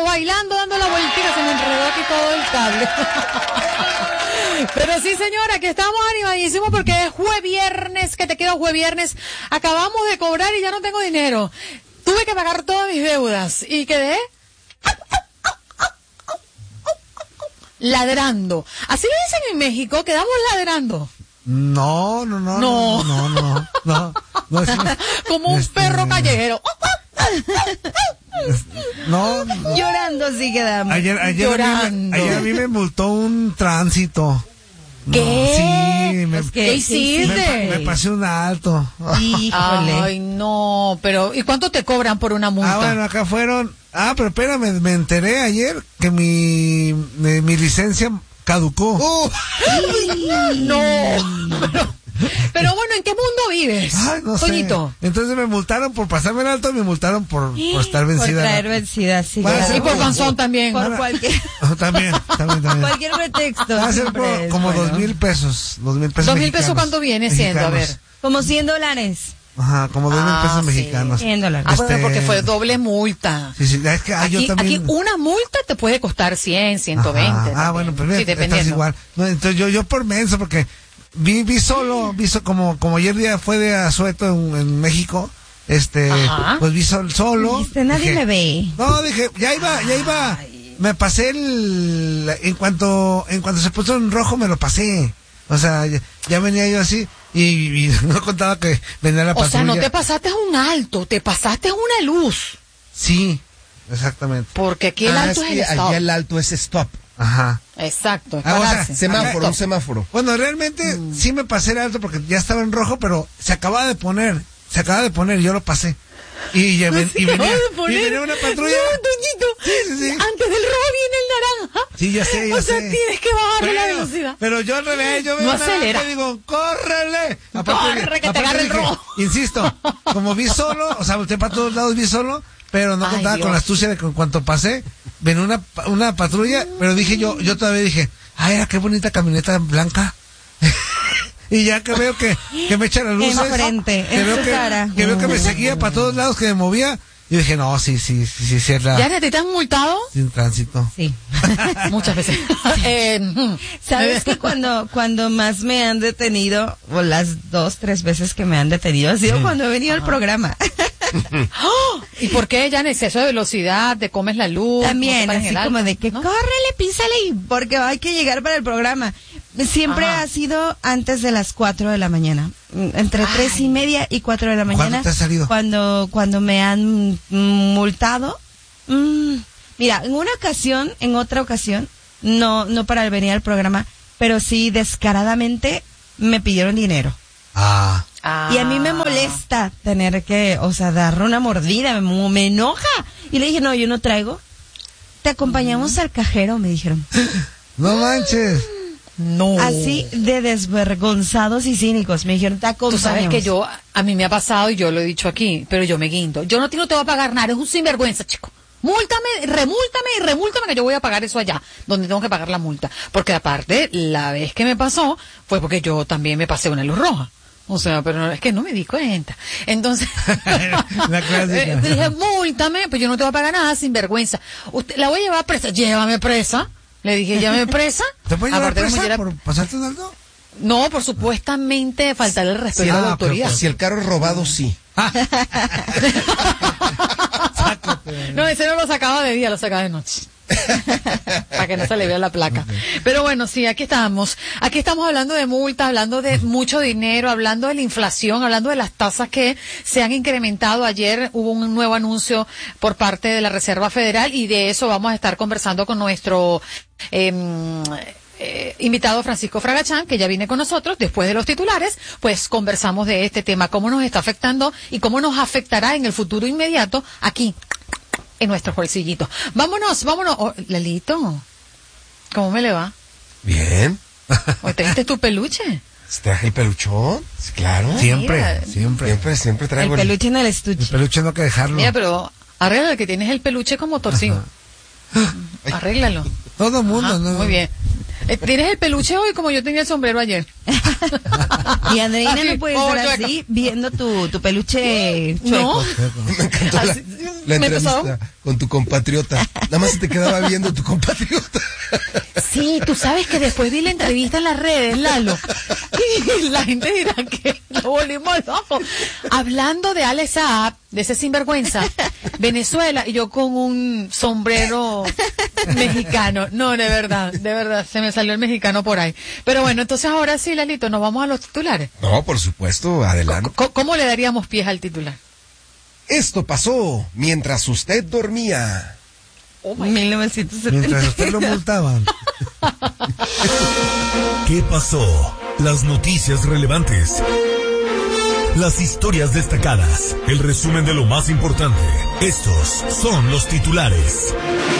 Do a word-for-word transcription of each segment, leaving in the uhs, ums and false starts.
bailando, dando la vueltita, se me enredó aquí todo el cable. Pero sí, señora, que estamos animadísimos porque es jueves viernes, que te quedo jueves viernes. Acabamos de cobrar y ya no tengo dinero. Tuve que pagar todas mis deudas y quedé ladrando. Así lo dicen en México, quedamos ladrando. No, no, no, no, no, no, no, no, no es, como un este, perro callejero. No, no. Llorando sí quedamos. Ayer, ayer, Llorando. A mí, ayer a mí me multó un tránsito. ¿Qué? No, sí, me, pues, ¿qué hiciste? Me, me pasé un alto. Híjole. Ay, no, pero ¿y cuánto te cobran por una multa? Ah, bueno, acá fueron. Ah, pero espérame, me enteré ayer que mi, mi, mi licencia caducó. Uh. No. Pero, pero bueno, ¿en qué mundo vives? Ay, no Toñito? sé. Entonces me multaron por pasarme el alto y me multaron por, por estar vencida. Por traer vencida, sí. Bueno, claro. Y por panzón también. Por cualquier, también, también, también. cualquier pretexto. Va a ser siempre por, es como bueno. dos mil pesos. Dos mil pesos ¿Dos mil mexicanos. pesos cuánto viene siendo? A ver. Mexicanos. Como cien dólares. Ajá, como dos mil Ah, pesos sí. mexicanos. cien dólares. Ah, bueno, Este- porque fue doble multa. Sí, sí, es que ah, yo Aquí, también. aquí una multa te puede costar cien, ciento veinte. Ajá. Ah, también. bueno, pues Sí, estás dependiendo. igual. No, entonces yo, yo por menso, porque vi, vi solo, vi so- como, como ayer día fue de Asueto en, en México, este, Ajá. pues vi sol, solo. Dijiste, nadie dije, me ve. No, dije, ya iba, ya iba, me pasé el, en cuanto, en cuanto se puso en rojo me lo pasé. O sea, ya, ya venía yo así y, y no contaba que venía la O patrulla. sea, no te pasaste un alto, te pasaste una luz. Sí, exactamente. Porque aquí el Ah, alto es es, que el stop. allá el alto es stop. Ajá. Exacto, es Ah, o sea, pararse. Semáforo, Ajá. un semáforo. Bueno, realmente Mm. sí me pasé el alto porque ya estaba en rojo, pero se acababa de poner, se acaba de poner y yo lo pasé. Y, ya ven- y, venía, acaba de poner. y venía una patrulla. No, Toñito, Sí, sí, sí. antes del rojo viene el naranja. Sí, ya sé, ya O sea, sé. tienes que bajarle la Pero- velocidad. Pero yo al revés, yo veo No una naranja acelera. y digo, ¡córrele! Corre, que te agarre el dije, rojo. Insisto, como vi solo, o sea, volteé para todos lados, vi solo, pero no Ay, contaba Dios. con la astucia de que en cuanto pasé, ven una, una patrulla, pero dije yo, yo todavía dije, ¡ay, qué bonita camioneta blanca! Y ya que veo que, que me echa las luces, Enfrente, que en veo su que, cara. que veo que me seguía para todos lados, que me movía, yo dije, no, sí, sí, sí, sí, sí, era ¿Ya te han multado? sin tránsito. Sí. Muchas veces. eh, mm. ¿Sabes que cuando, cuando más me han detenido, o las dos, tres veces que me han detenido, ha sido cuando he venido al programa? ¡Oh! ¿Y por qué ya en exceso de velocidad te comes la luz? También, no te paras en así el como alto, de que ¿no? córrele, písale, y- porque hay que llegar para el programa. Siempre Ajá. ha sido antes de las cuatro de la mañana, mm, entre tres y media y cuatro de la mañana. ¿Cuándo te has salido? Cuando, cuando me han mm, multado. Mm, mira, en una ocasión, en otra ocasión, no, no para venir al programa, pero sí descaradamente me pidieron dinero. Ah. Ah. Y a mí me molesta tener que, o sea, darle una mordida, me, me enoja. Y le dije, no, yo no traigo. Te acompañamos al cajero, me dijeron. No manches. No. Así de desvergonzados y cínicos. Me dijeron, te Tú acompañamos. sabes que yo, a mí me ha pasado y yo lo he dicho aquí, pero yo me guindo. Yo no, te- no te voy a pagar nada, eres un sinvergüenza, chico. Múltame, remúltame y remúltame que yo voy a pagar eso allá, donde tengo que pagar la multa. Porque aparte, la vez que me pasó fue porque yo también me pasé una luz roja. O sea, pero no, es que no me di cuenta. Entonces, La clásica. eh, dije, múltame, pues yo no te voy a pagar nada, sinvergüenza. Usted, la voy a llevar presa, llévame presa. Le dije, llévame presa. ¿Te pueden llevar Aparte de presa me diera- por pasarte un alto? No, por supuestamente faltar el respeto Sí, a la ah, autoridad. pero Si el carro es robado, sí. No, ese no lo sacaba de día, lo sacaba de noche. Para que no se le vea la placa. Pero bueno, sí, aquí estamos. Aquí estamos hablando de multas, hablando de mucho dinero, hablando de la inflación, hablando de las tasas que se han incrementado. Ayer hubo un nuevo anuncio por parte de la Reserva Federal y de eso vamos a estar conversando con nuestro eh, eh, invitado Francisco Fragachán, que ya viene con nosotros después de los titulares. Pues conversamos de este tema, cómo nos está afectando y cómo nos afectará en el futuro inmediato aquí en nuestros bolsillitos. Vámonos, vámonos. Oh, Lalito, ¿cómo me le va? Bien. ¿Hoy trajiste tu peluche? ¿Traje el peluchón? Sí, claro. Siempre, mira. siempre. Siempre, siempre El traigo el... peluche en el El estuche. peluche no hay que dejarlo. Mira, pero arregla que tienes el peluche como torcido. Arréglalo. Todo mundo, Ajá, ¿no? muy bien. Eh, tienes el peluche hoy como yo tenía el sombrero ayer. Y Andreina Así, no puede oh, estar chueco. así viendo tu, tu peluche chueco. No. Me encantó la, Así- la ¿Me entrevista pasó? con tu compatriota. Nada más se te quedaba viendo tu compatriota. Sí, tú sabes que después vi la entrevista en las redes, Lalo. Y la gente dirá que nos volvimos locos. Hablando de Alex Saab, de ese sinvergüenza, Venezuela, y yo con un sombrero mexicano. No, de verdad, de verdad, se me salió el mexicano por ahí. Pero bueno, entonces ahora sí, Lalito, nos vamos a los titulares. No, por supuesto, adelante. ¿Cómo, cómo le daríamos pies al titular? Esto pasó mientras usted dormía. Oh my mil novecientos setenta. Mientras usted lo multaban. ¿Qué pasó? Las noticias relevantes. Las historias destacadas. El resumen de lo más importante. Estos son los titulares.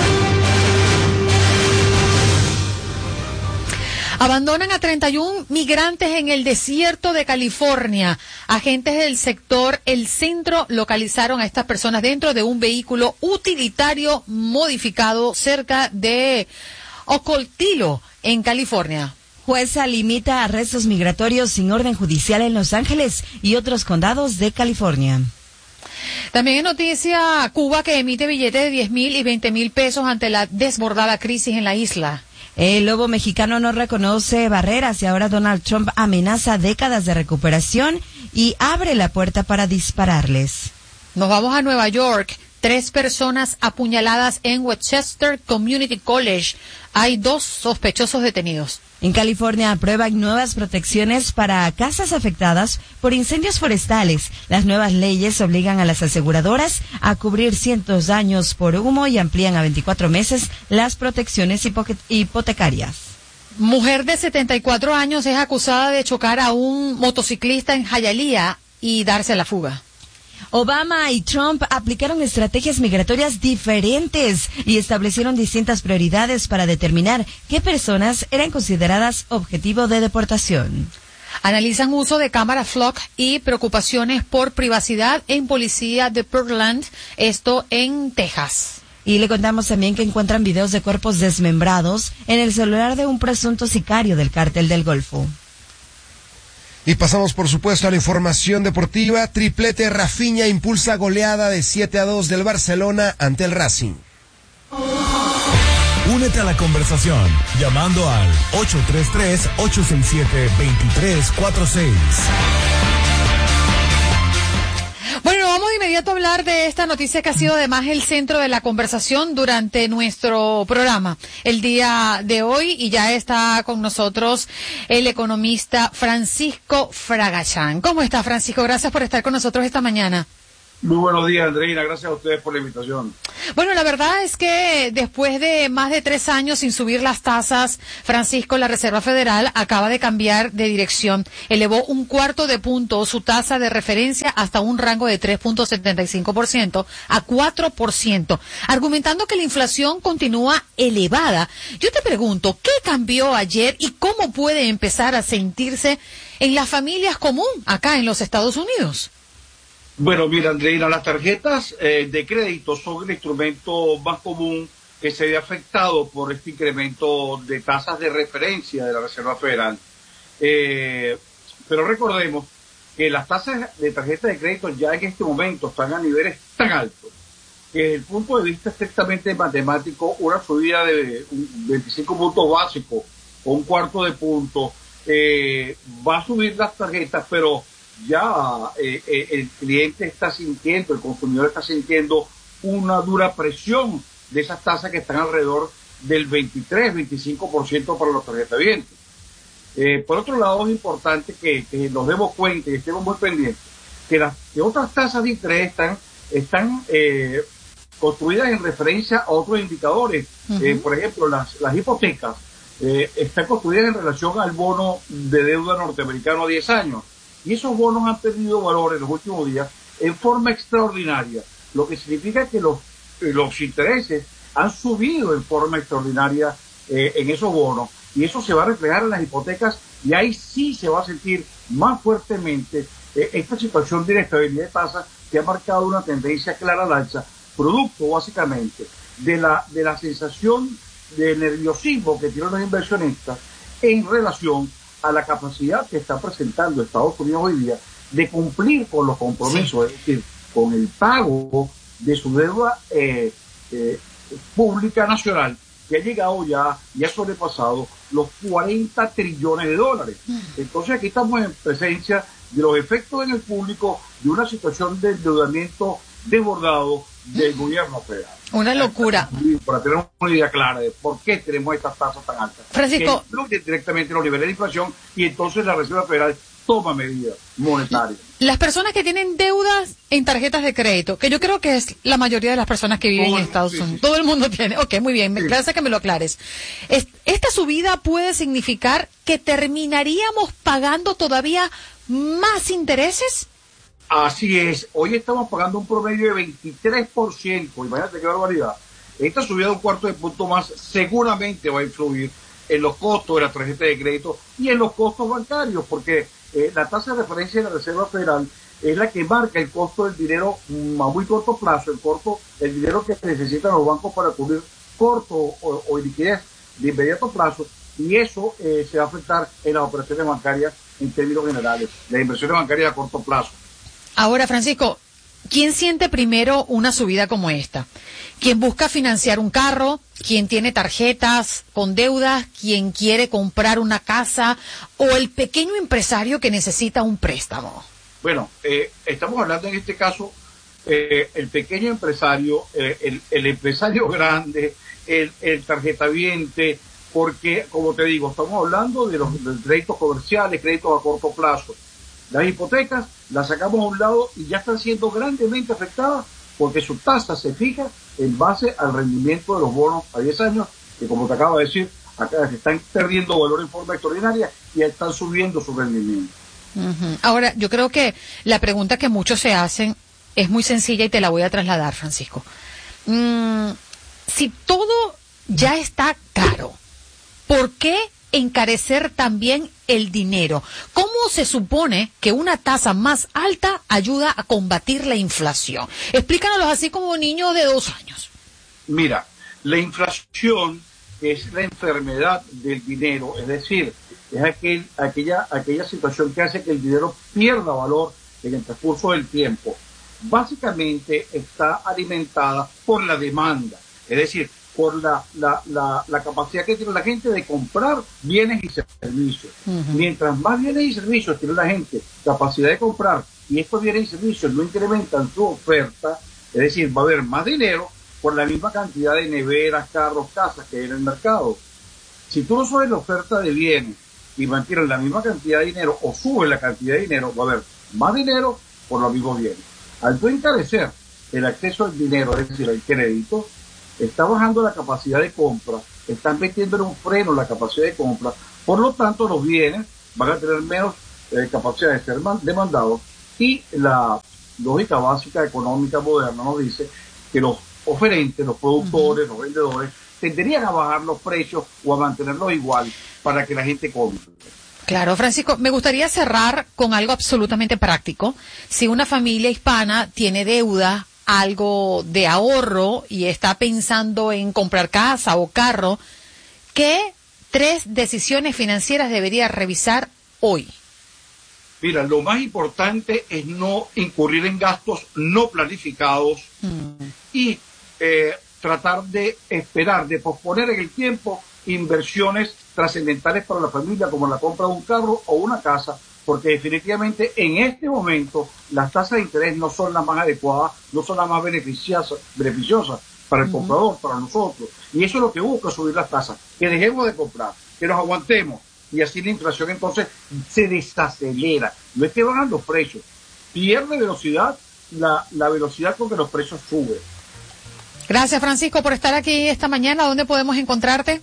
Abandonan a treinta y uno migrantes en el desierto de California. Agentes del sector El Centro localizaron a estas personas dentro de un vehículo utilitario modificado cerca de Ocotillo, en California. Jueza limita arrestos migratorios sin orden judicial en Los Ángeles y otros condados de California. También en noticia, Cuba que emite billetes de diez mil y veinte mil pesos ante la desbordada crisis en la isla. El lobo mexicano no reconoce barreras y ahora Donald Trump amenaza décadas de recuperación y abre la puerta para dispararles. Nos vamos a Nueva York. Tres personas apuñaladas en Westchester Community College. Hay dos sospechosos detenidos. En California aprueban nuevas protecciones para casas afectadas por incendios forestales. Las nuevas leyes obligan a las aseguradoras a cubrir cientos daños por humo y amplían a veinticuatro meses las protecciones hipo- hipotecarias. Mujer de setenta y cuatro años es acusada de chocar a un motociclista en Hialeah y darse a la fuga. Obama y Trump aplicaron estrategias migratorias diferentes y establecieron distintas prioridades para determinar qué personas eran consideradas objetivo de deportación. Analizan uso de cámara Flock y preocupaciones por privacidad en policía de Portland, esto en Texas. Y le contamos también que encuentran videos de cuerpos desmembrados en el celular de un presunto sicario del Cártel del Golfo. Y pasamos, por supuesto, a la información deportiva. Triplete Rafinha impulsa goleada de siete a dos del Barcelona ante el Racing. Únete a la conversación llamando al ocho tres tres, ocho seis siete, dos tres cuatro seis. Bueno, vamos de inmediato a hablar de esta noticia que ha sido además el centro de la conversación durante nuestro programa el día de hoy, y ya está con nosotros el economista Francisco Fragachán. ¿Cómo está, Francisco? Gracias por estar con nosotros esta mañana. Muy buenos días, Andreina. Gracias a ustedes por la invitación. Bueno, la verdad es que después de más de tres años sin subir las tasas, Francisco, la Reserva Federal acaba de cambiar de dirección. Elevó un cuarto de punto su tasa de referencia hasta un rango de tres punto setenta y cinco por ciento a cuatro por ciento, argumentando que la inflación continúa elevada. Yo te pregunto, ¿qué cambió ayer y cómo puede empezar a sentirse en las familias común acá en los Estados Unidos? Bueno, mira, Andreina, las tarjetas eh, de crédito son el instrumento más común que se ve afectado por este incremento de tasas de referencia de la Reserva Federal. Eh, pero recordemos que las tasas de tarjetas de crédito ya en este momento están a niveles tan altos que desde el punto de vista estrictamente matemático, una subida de veinticinco puntos básicos o un cuarto de punto eh, va a subir las tarjetas, pero ya eh, eh, el cliente está sintiendo, el consumidor está sintiendo una dura presión de esas tasas que están alrededor del veintitrés, veinticinco por ciento para los tarjetavientes. Eh, por otro lado, es importante que, que nos demos cuenta y estemos muy pendientes que las que otras tasas de interés están, están eh, construidas en referencia a otros indicadores. Uh-huh. Eh, por ejemplo, las, las hipotecas eh, están construidas en relación al bono de deuda norteamericano a diez años. Y esos bonos han perdido valor en los últimos días en forma extraordinaria, lo que significa que los, los intereses han subido en forma extraordinaria eh, en esos bonos, y eso se va a reflejar en las hipotecas, y ahí sí se va a sentir más fuertemente eh, esta situación de inestabilidad de tasas que ha marcado una tendencia clara al alza, producto básicamente de la, de la sensación de nerviosismo que tienen los inversionistas en relación a la capacidad que está presentando Estados Unidos hoy día de cumplir con los compromisos, sí. Es decir, con el pago de su deuda eh, eh, pública nacional, que ha llegado ya y ha sobrepasado los cuarenta trillones de dólares. Entonces aquí estamos en presencia de los efectos en el público de una situación de endeudamiento desbordado del gobierno federal. Una locura. Para tener una idea clara de por qué tenemos estas tasas tan altas. Francisco, que influyen directamente en los niveles de inflación, y entonces la Reserva Federal toma medidas monetarias. Las personas que tienen deudas en tarjetas de crédito, que yo creo que es la mayoría de las personas que viven Todo en el- Estados sí, Unidos, sí. todo el mundo tiene. Ok, muy bien, me Sí. gracias que me lo aclares. Es- Esta subida puede significar que terminaríamos pagando todavía más intereses. Así es, hoy estamos pagando un promedio de veintitrés por ciento, imagínate qué barbaridad. Esta subida de un cuarto de punto más seguramente va a influir en los costos de la tarjeta de crédito y en los costos bancarios, porque eh, la tasa de referencia de la Reserva Federal es la que marca el costo del dinero mm, a muy corto plazo, el corto, el dinero que necesitan los bancos para cubrir corto o, o liquidez de inmediato plazo, y eso eh, se va a afectar en las operaciones bancarias en términos generales, las inversiones bancarias a corto plazo. Ahora, Francisco, ¿quién siente primero una subida como esta? ¿Quién busca financiar un carro? ¿Quién tiene tarjetas con deudas? ¿Quién quiere comprar una casa? ¿O el pequeño empresario que necesita un préstamo? Bueno, eh, estamos hablando en este caso, eh, el pequeño empresario, eh, el, el empresario grande, el, el tarjetaviente, porque, como te digo, estamos hablando de los de créditos comerciales, créditos a corto plazo. Las hipotecas las sacamos a un lado y ya están siendo grandemente afectadas porque su tasa se fija en base al rendimiento de los bonos a diez años, que, como te acabo de decir, acá se están perdiendo valor en forma extraordinaria y están subiendo su rendimiento. Ujú. Ahora, yo creo que la pregunta que muchos se hacen es muy sencilla y te la voy a trasladar, Francisco. Mm, si todo ya está caro, ¿por qué encarecer también el dinero? ¿Cómo se supone que una tasa más alta ayuda a combatir la inflación? Explícanos así como un niño de dos años. Mira, la inflación es la enfermedad del dinero, es decir, es aquel, aquella, aquella situación que hace que el dinero pierda valor en el transcurso del tiempo. Básicamente está alimentada por la demanda, es decir, por la, la, la, la capacidad que tiene la gente de comprar bienes y servicios. Uh-huh. Mientras más bienes y servicios tiene la gente capacidad de comprar, y estos bienes y servicios no incrementan su oferta, es decir, va a haber más dinero por la misma cantidad de neveras, carros, casas que hay en el mercado. Si tú no subes la oferta de bienes y mantienes la misma cantidad de dinero o subes la cantidad de dinero, va a haber más dinero por los mismos bienes. Al tú encarecer el acceso al dinero, es decir, al crédito, está bajando la capacidad de compra, están metiendo en un freno la capacidad de compra, por lo tanto los bienes van a tener menos eh, capacidad de ser demandados, y la lógica básica económica moderna nos dice que los oferentes, los productores, uh-huh. los vendedores, tenderían a bajar los precios o a mantenerlos igual para que la gente compre. Claro, Francisco, me gustaría cerrar con algo absolutamente práctico. Si una familia hispana tiene deuda, algo de ahorro y está pensando en comprar casa o carro, ¿qué tres decisiones financieras debería revisar hoy? Mira, lo más importante es no incurrir en gastos no planificados mm. y eh, tratar de esperar, de posponer en el tiempo inversiones trascendentales para la familia, como la compra de un carro o una casa, porque definitivamente en este momento las tasas de interés no son las más adecuadas, no son las más beneficiosas, beneficiosas para el uh-huh. comprador, para nosotros. Y eso es lo que busca, subir las tasas, que dejemos de comprar, que nos aguantemos, y así la inflación entonces se desacelera. No es que bajan los precios, pierde velocidad la, la velocidad con que los precios suben. Gracias, Francisco, por estar aquí esta mañana. ¿Dónde podemos encontrarte?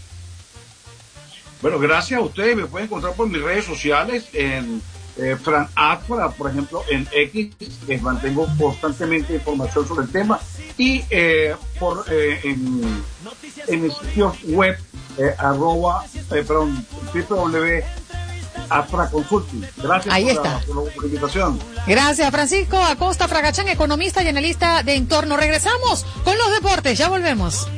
Bueno, gracias a ustedes. Me pueden encontrar por mis redes sociales en eh, Fran Afra, por ejemplo, en X, que mantengo constantemente información sobre el tema, y eh, por eh, en, en mis sitios web eh, arroba, eh, perdón, w w w punto afra consulting. Gracias Ahí por, está. La, por la invitación. Gracias, Francisco Acosta Fragachán, economista y analista de entorno. Regresamos con los deportes. Ya volvemos.